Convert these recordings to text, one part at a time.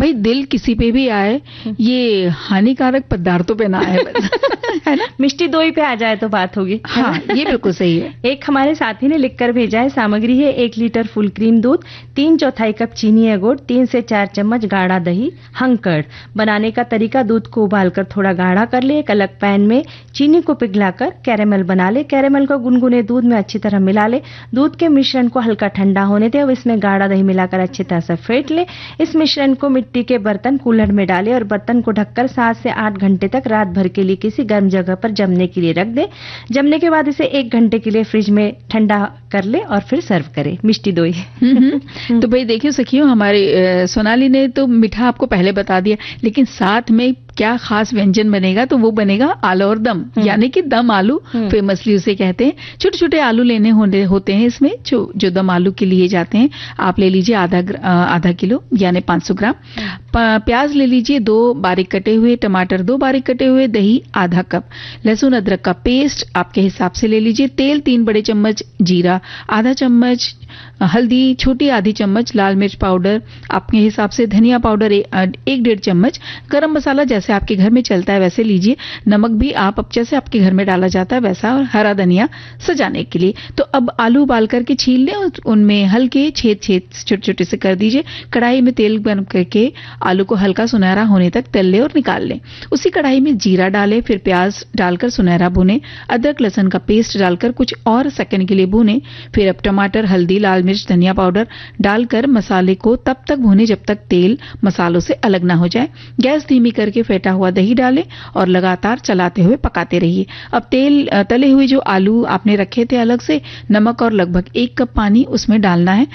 भाई दिल किसी पे भी आए, ये हानिकारक पदार्थों पे ना आए बस। है ना, मिष्टी दोई पे आ जाए तो बात होगी। हाँ, ये बिल्कुल सही है। एक हमारे साथी ने लिखकर भेजा है, सामग्री है 1 लीटर फुल क्रीम दूध, 3/4 कप चीनी या गुड़, 3 से 4 चम्मच गाढ़ा दही, हंकड़। बनाने का तरीका, दूध को उबालकर थोड़ा गाढ़ा कर ले, एक अलग पैन में चीनी को पिघलाकर कैरेमल बना ले, कैरेमल को गुनगुने दूध में अच्छी तरह मिला ले, दूध के मिश्रण को हल्का ठंडा होने दे, अब इसमें गाढ़ा दही मिलाकर अच्छी तरह से फेंट ले। इस मिश्रण को मिट्टी के बर्तन कूलर में डाले और बर्तन को ढककर 7 से 8 घंटे तक रात भर के लिए किसी गर्म जगह पर जमने के लिए रख दे। जमने के बाद इसे 1 घंटे के लिए फ्रिज में ठंडा कर ले और फिर सर्व करे। मिष्टी दोई। तो भाई देखिए सखियों, हमारे सोनाली ने तो मीठा आपको पहले बता दिया, लेकिन साथ में क्या खास व्यंजन बनेगा, तो वो बनेगा आलू और दम, यानी कि दम आलू फेमसली उसे कहते हैं। छोटे छोटे आलू लेने होते हैं इसमें, जो दम आलू के लिए जाते हैं। आप ले लीजिए आधा किलो यानी 500 ग्राम। प्याज ले लीजिए 2 बारीक कटे हुए, टमाटर 2 बारीक कटे हुए, दही आधा कप, लहसुन अदरक का पेस्ट आपके हिसाब से ले लीजिए, तेल 3 बड़े चम्मच, जीरा आधा चम्मच, हल्दी छोटी आधी चम्मच, लाल मिर्च पाउडर आपके हिसाब से, धनिया पाउडर 1-1.5 चम्मच, गरम मसाला जैसे आपके घर में चलता है वैसे लीजिए, नमक भी आप जैसे आपके घर में डाला जाता है वैसा, और हरा धनिया सजाने के लिए। तो अब आलू उबाल करके छील लें और उनमें हल्के छेद छोटे छोटे से कर दीजिए। कढ़ाई में तेल गर्म करके आलू को हल्का सुनहरा होने तक तल ले और निकाल लें। उसी कढ़ाई में जीरा डालें, फिर प्याज डालकर सुनहरा भुने, अदरक लहसुन का पेस्ट डालकर कुछ और सेकंड के लिए भुने, फिर अब टमाटर, हल्दी, लाल मिर्च, धनिया पाउडर डालकर मसाले को तब तक भूने जब तक तेल मसालों से अलग ना हो जाए। गैस धीमी करके फेंटा हुआ दही डालें और लगातार चलाते हुए पकाते रहिए। अब तले हुए जो आलू आपने रखे थे अलग से, नमक और लगभग 1 कप पानी उसमें डालना है।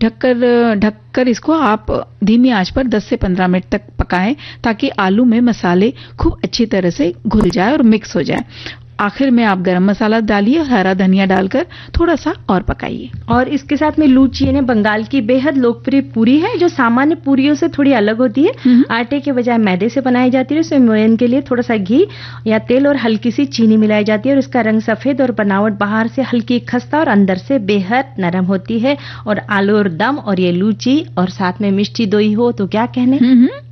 ढककर इसको आप धीमी आंच पर 10 से 15 मिनट तक पकाएं, ताकि आलू में मसाले खूब अच्छी तरह से घुल जाए और मिक्स हो जाए। आखिर में आप गरम मसाला डालिए, हरा धनिया डालकर थोड़ा सा और पकाइए। और इसके साथ में लूची यानी बंगाल की बेहद लोकप्रिय पूरी है, जो सामान्य पूरियों से थोड़ी अलग होती है। आटे के बजाय मैदे से बनाई जाती है। इसमें मोयन के लिए थोड़ा सा घी या तेल और हल्की सी चीनी मिलाई जाती है, और इसका रंग सफेद और बनावट बाहर से हल्की खस्ता और अंदर से बेहद नरम होती है। और आलू और दम और ये लूची और साथ में मिष्टी दोई हो तो क्या कहने।